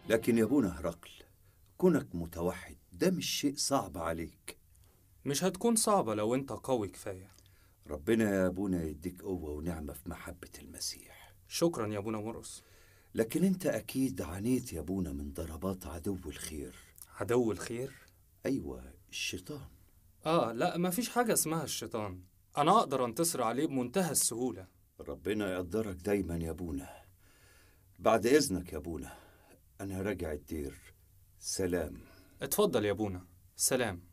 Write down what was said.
لكن يا ابونا هرقل، كونك متوحد ده مش شيء صعب عليك. مش هتكون صعبة لو انت قوي كفاية. ربنا يا ابونا يديك قوة ونعمة في محبة المسيح. شكرا يا ابونا مرقس. لكن انت اكيد عانيت يا ابونا من ضربات عدو الخير. عدو الخير؟ ايوه، الشيطان. لا، مفيش حاجة اسمها الشيطان. انا اقدر انتصر عليه بمنتهى السهولة. ربنا يقدرك دايما يا ابونا. بعد اذنك يا ابونا، انا راجع الدير. سلام. اتفضل يا ابونا، سلام.